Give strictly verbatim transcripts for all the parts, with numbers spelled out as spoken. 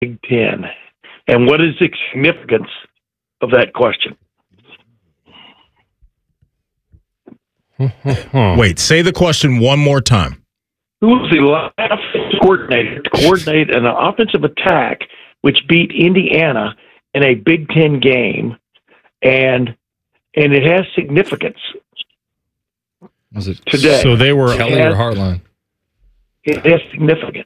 Big Ten? And what is the significance of that question? Wait, say the question one more time. Who was the last coordinator to coordinate an offensive attack which beat Indiana in a Big Ten game, and and it has significance? Was it today? So they were Kelly has, or Hartline? It has significance.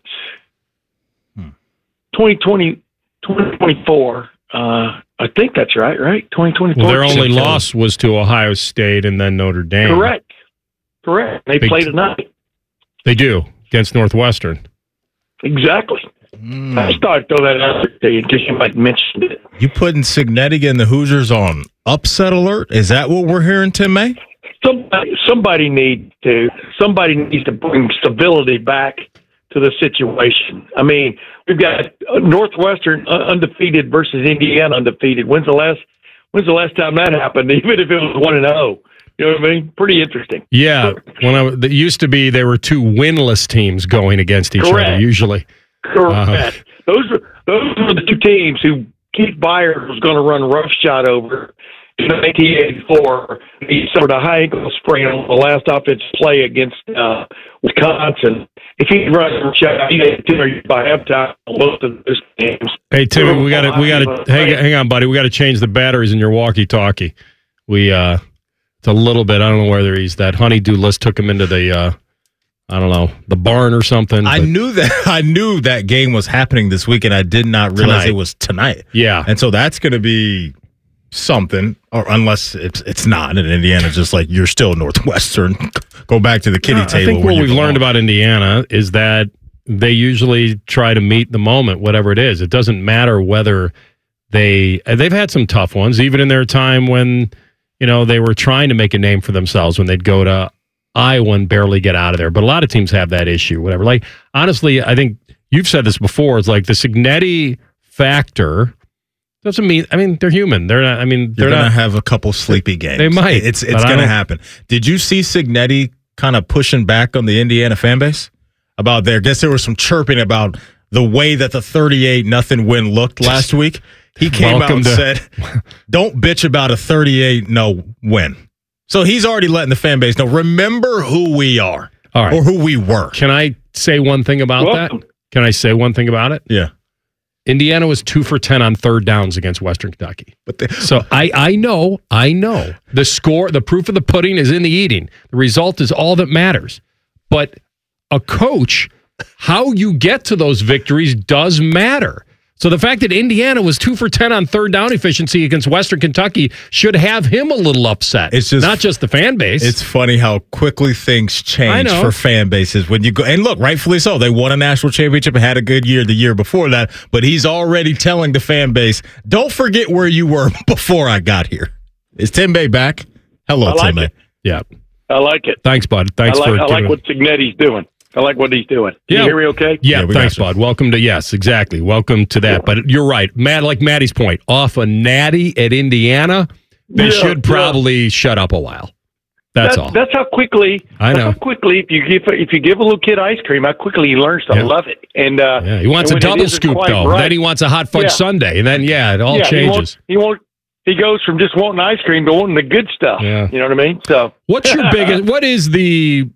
Hmm. twenty twenty, twenty twenty-four, uh, I think that's right, right? twenty twenty-four. Well, their only loss was to Ohio State and then Notre Dame. Correct. Correct. They Big play tonight. They do, against Northwestern. Exactly. Mm. I just thought I'd throw that out there to you because you might mention it. You putting Cignetti and the Hoosiers on upset alert? Is that what we're hearing, Tim May? Somebody, somebody needs to. Somebody needs to bring civility back to the situation. I mean, we've got Northwestern undefeated versus Indiana undefeated. When's the last? When's the last time that happened? Even if it was one and zero, you know what I mean? Pretty interesting. Yeah, when I it used to be, there were two winless teams going against each Correct. other usually. Correct. Uh, those were those were the two teams who Keith Byard was going to run roughshod over in nineteen eighty-four. He suffered a high ankle sprain on the last offensive play against uh, Wisconsin. If he runs roughshod, he had two by halftime on both of those games. Hey Tim, we got to we got to hang, hang on, buddy. We got to change the batteries in your walkie-talkie. We uh, it's a little bit. I don't know whether he's that honeydew list took him into the. Uh, I don't know, the barn or something. I knew that I knew that game was happening this week, and I did not realize Tonight. it was tonight. Yeah. And so that's going to be something, or unless it's it's not, and Indiana's just like, you're still Northwestern. Go back to the kiddie No, table. I think where what you we've belong. learned about Indiana is that they usually try to meet the moment, whatever it is. It doesn't matter whether they they've had some tough ones, even in their time when you know they were trying to make a name for themselves when they'd go to Iowa and barely get out of there. But a lot of teams have that issue, whatever. Like, honestly, I think you've said this before. It's like the Cignetti factor doesn't mean, I mean, they're human. They're not, I mean, they're You're going not. to have a couple sleepy games. They might. It's but it's I going to don't- happen. Did you see Cignetti kind of pushing back on the Indiana fan base about there? I guess there was some chirping about the way that the thirty-eight nothing win looked last week. He came Welcome out and to- said, don't bitch about a thirty-eight no win. So he's already letting the fan base know, remember who we are. All right. Or who we were. Can I say one thing about Welcome. that? Can I say one thing about it? Yeah. Indiana was two for ten on third downs against Western Kentucky. But they, So I, I know, I know. The score, the proof of the pudding is in the eating. The result is all that matters. But a coach, how you get to those victories does matter. So the fact that Indiana was two for ten on third down efficiency against Western Kentucky should have him a little upset. It's just- not just the fan base. It's funny how quickly things I change know. for fan bases when you go. And look, rightfully so. They won a national championship and had a good year the year before that. But he's already telling the fan base, don't forget where you were before I got here. Is Tim Bay back? Hello, I like Tim Bay. it. yeah. I like it. Thanks, bud. Thanks I like, for I like giving- what Cignetti's doing. I like what he's doing. Can Yeah. you hear me okay? Yeah, Yeah, we thanks, got you. bud. Welcome to, yes, exactly. Welcome to that. But you're right. Matt, like Maddie's point, off a natty at Indiana, they Yeah, should yeah. probably shut up a while. That's That- all. That's how quickly. I that's know. How quickly, if you give if you give a little kid ice cream, how quickly he learns to Yeah. love it. And uh, Yeah, he wants and a when it double isn't scoop, quite though. right- Then he wants a hot fudge Yeah. sundae. And then, yeah, it all yeah, He won't, changes. he won't. He goes from just wanting ice cream to wanting the good stuff. Yeah. You know what I mean? So What's your biggest, what is the,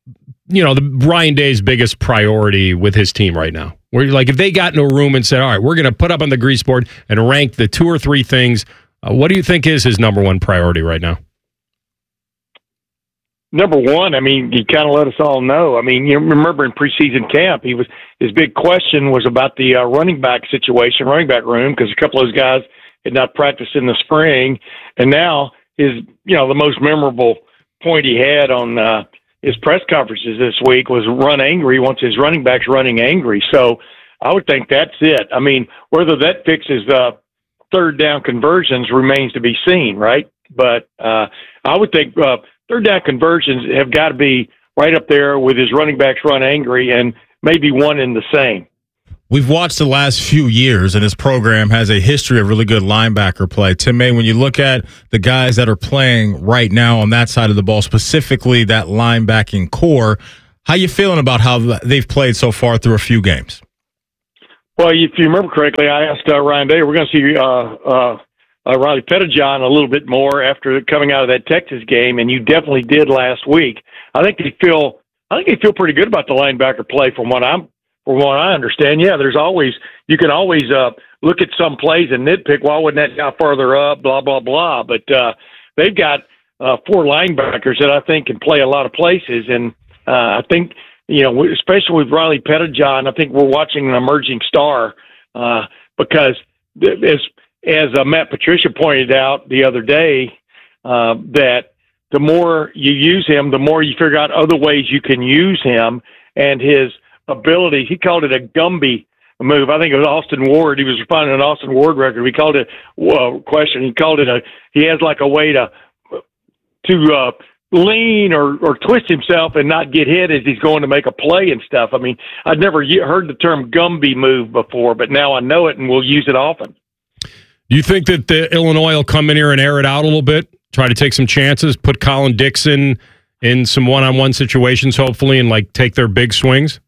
you know, the Ryan Day's biggest priority with his team right now? Where, like, if they got in a room and said, all right, we're going to put up on the grease board and rank the two or three things, uh, what do you think is his number one priority right now? number one, I mean, he kind of let us all know. I mean, you remember in preseason camp, he was his big question was about the uh, running back situation, running back room, because a couple of those guys had not practiced in the spring, and now his, you know, the most memorable point he had on uh, his press conferences this week was run angry. He wants his running backs running angry. So I would think that's it. I mean, whether that fixes uh, third down conversions remains to be seen, right? But uh, I would think uh, third down conversions have got to be right up there with his running backs run angry and maybe one in the same. We've watched the last few years, and his program has a history of really good linebacker play. Tim May, when you look at the guys that are playing right now on that side of the ball, specifically that linebacking core, how you feeling about how they've played so far through a few games? Well, if you remember correctly, I asked uh, Ryan Day, we're going to see uh, uh, uh, Riley Pettijohn a little bit more after coming out of that Texas game, and you definitely did last week. I think they feel, I think they feel pretty good about the linebacker play from what I'm, from what I understand. Yeah, there's always, you can always uh, look at some plays and nitpick. Why wouldn't that guy farther up? Blah blah blah. But uh, they've got uh, four linebackers that I think can play a lot of places, and uh, I think. You know, especially with Riley Pettijohn, I think we're watching an emerging star uh, because, as as uh, Matt Patricia pointed out the other day, uh, that the more you use him, the more you figure out other ways you can use him and his ability. He called it a Gumby move. I think it was Austin Ward. He was finding an Austin Ward record. We called it a question. He called it a. He has like a way to to. Uh, lean or, or twist himself and not get hit as he's going to make a play and stuff. I mean, I'd never heard the term Gumby move before, but now I know it and we'll use it often. Do you think that the Illinois will come in here and air it out a little bit, try to take some chances, put Colin Dixon in some one-on-one situations, hopefully, and like take their big swings?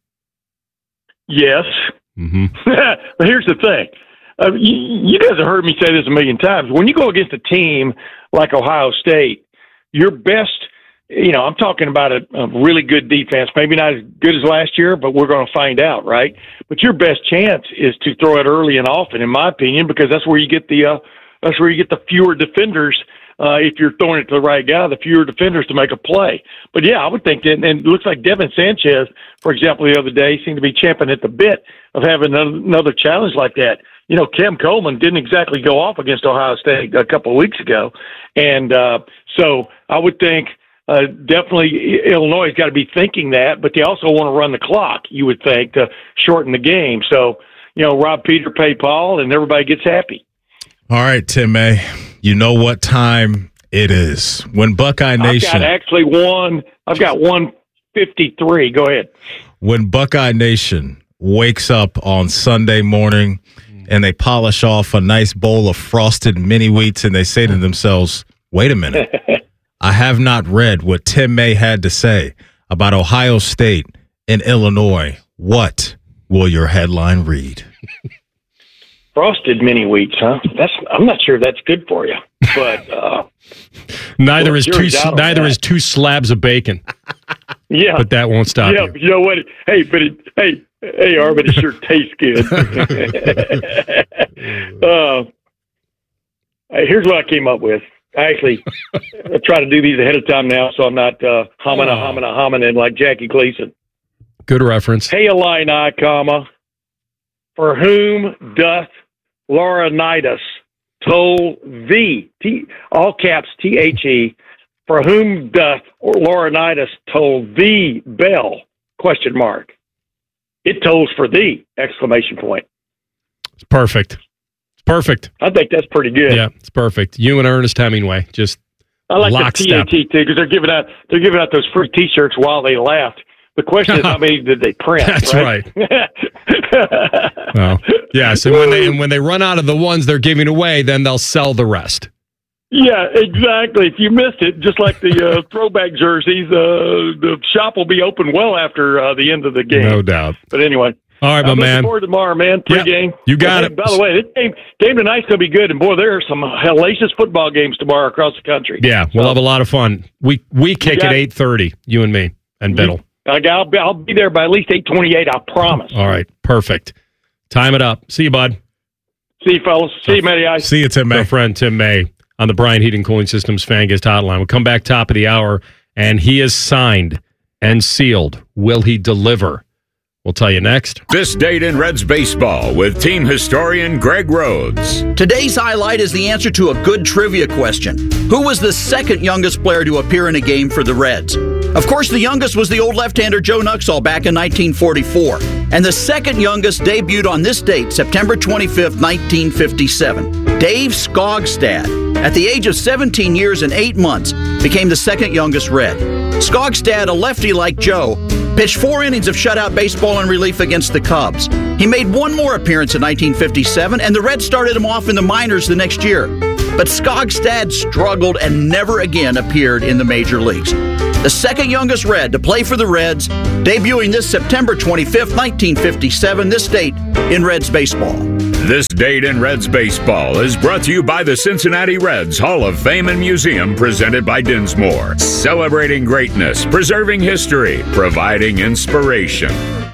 Yes. Mm-hmm. But here's the thing. Uh, you, you guys have heard me say this a million times. When you go against a team like Ohio State, your best, you know, I'm talking about a, a really good defense, maybe not as good as last year, but we're going to find out, right? But your best chance is to throw it early and often, in my opinion, because that's where you get the uh, that's where you get the fewer defenders. Uh, if you're throwing it to the right guy, the fewer defenders to make a play. But yeah, I would think that, and it looks like Devin Sanchez, for example, the other day seemed to be champing at the bit of having another challenge like that. You know, Cam Coleman didn't exactly go off against Ohio State a couple of weeks ago. And uh, so I would think uh, definitely Illinois has got to be thinking that, but they also want to run the clock, you would think, to shorten the game. So, you know, Rob Peter, pay Paul, and everybody gets happy. All right, Tim May, you know what time it is. When Buckeye Nation... I've got actually one, I've got one fifty-three. Go ahead. When Buckeye Nation wakes up on Sunday morning and they polish off a nice bowl of frosted mini wheats and they say to themselves, wait a minute, I have not read what Tim May had to say about Ohio State and Illinois. What will your headline read? Frosted mini wheats, huh? That's I'm not sure that's good for you, but uh, neither well, is two neither is two slabs of bacon. Yeah, but that won't stop yeah, you. You know what? Hey, but it, hey, hey, R, but it sure tastes good. uh, here's what I came up with. I actually I try to do these ahead of time now, so I'm not uh, humming a humming a humming in like Jackie Gleason. Good reference. Hey, Illini, comma, for whom doth Laurinaitis toll thee, T, all caps T H E, for whom doth Laurinaitis toll thee bell, question mark. It tolls for thee, exclamation point. It's perfect. It's perfect. I think that's pretty good. Yeah, it's perfect. You and Ernest Hemingway, just I like lockstep. the T H E too, because they're giving out they're giving out those free T-shirts while they laughed. The question is, how many did they print? That's right. right. Well, yes, and when they and when they run out of the ones they're giving away, then they'll sell the rest. Yeah, exactly. If you missed it, just like the uh, throwback jerseys, uh, the shop will be open well after uh, the end of the game. No doubt. But anyway. All right, my I'm man. looking forward to tomorrow, man. Pre-game. Yep, you got hey, it. By the way, this game, game tonight's going to be good. And, boy, there are some hellacious football games tomorrow across the country. Yeah, we'll so, have a lot of fun. We we kick at eight thirty, you and me and Biddle. I'll be, I'll be there by at least eight twenty-eight, I promise. All right, perfect. Time it up. See you, bud. See you, fellas. See you, Matty Ice. See you, Tim May. Our friend Tim May on the Bryant Heating Cooling Systems Fan Guest Hotline. We'll come back top of the hour, and he is signed and sealed. Will he deliver? We'll tell you next. This date in Reds baseball with team historian Greg Rhodes. Today's highlight is the answer to a good trivia question. Who was the second youngest player to appear in a game for the Reds? Of course, the youngest was the old left-hander Joe Nuxhall back in nineteen forty-four. And the second youngest debuted on this date, September twenty-fifth, nineteen fifty-seven. Dave Skogstad, at the age of seventeen years and eight months, became the second youngest Red. Skogstad, a lefty like Joe, pitched four innings of shutout baseball in relief against the Cubs. He made one more appearance in nineteen fifty-seven, and the Reds started him off in the minors the next year. but Skogstad struggled and never again appeared in the major leagues. The second youngest Red to play for the Reds, debuting this September twenty-fifth, nineteen fifty-seven, this date in Reds baseball. This date in Reds baseball is brought to you by the Cincinnati Reds Hall of Fame and Museum, presented by Dinsmore. Celebrating greatness, preserving history, providing inspiration.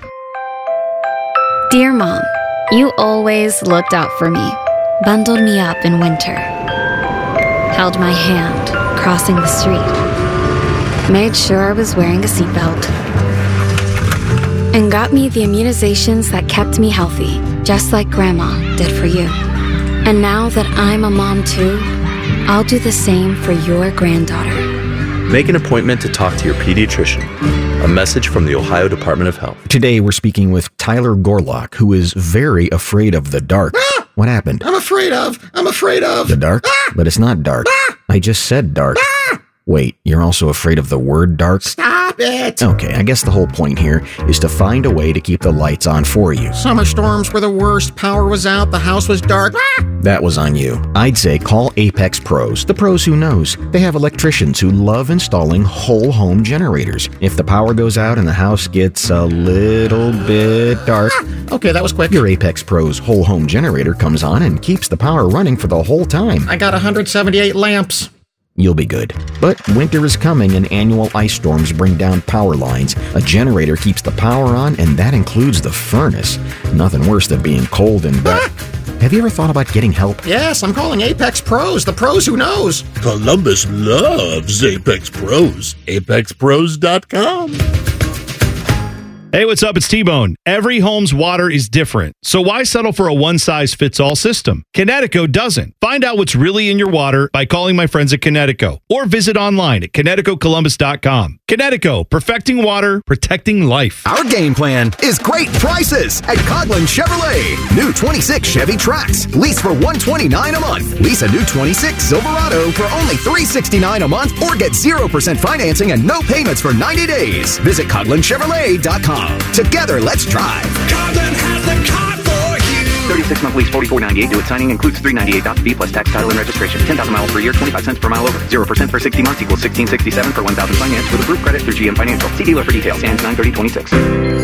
Dear Mom, you always looked out for me, bundled me up in winter, held my hand crossing the street, made sure I was wearing a seatbelt, and got me the immunizations that kept me healthy, just like Grandma did for you. And now that I'm a mom too, I'll do the same for your granddaughter. Make an appointment to talk to your pediatrician. A message from the Ohio Department of Health. Today we're speaking with Tyler Gorlock, who is very afraid of the dark. Ah! What happened? I'm afraid of. I'm afraid of. The dark? Ah! But it's not dark. Ah! I just said dark. Ah! Wait, you're also afraid of the word dark? Stop it! Okay, I guess the whole point here is to find a way to keep the lights on for you. Summer storms were the worst. Power was out. The house was dark. Ah! That was on you. I'd say call Apex Pros, the pros who knows. They have electricians who love installing whole home generators. If the power goes out and the house gets a little bit dark, Ah! Okay, that was quick. your Apex Pros whole home generator comes on and keeps the power running for the whole time. I got one hundred seventy-eight lamps. You'll be good. But winter is coming and annual ice storms bring down power lines. A generator keeps the power on, and that includes the furnace. Nothing worse than being cold and wet. Have you ever thought about getting help? Yes, I'm calling Apex Pros, the pros who knows. Columbus loves Apex Pros. apex pros dot com. Hey, what's up? It's T-Bone. Every home's water is different, so why settle for a one-size-fits-all system? Connecticut doesn't. Find out what's really in your water by calling my friends at Connecticut, or visit online at Connecticut Columbus dot com. Connecticut, perfecting water, protecting life. Our game plan is great prices at Coghlan Chevrolet. New twenty-six Chevy Trax, lease for one hundred twenty-nine dollars a month. Lease a new twenty-six Silverado for only three hundred sixty-nine dollars a month, or get zero percent financing and no payments for ninety days. Visit Coghlan Chevrolet dot com. Together, let's drive. Coghlan has the car for you. thirty-six month lease, forty-four ninety-eight. Due at signing includes three ninety-eight doc fee plus tax, title, and registration. ten thousand miles per year, twenty-five cents per mile over. zero percent for sixty months equals sixteen sixty-seven for one thousand finance with approved credit through G M Financial. See dealer for details. Stands nine thirty twenty-six.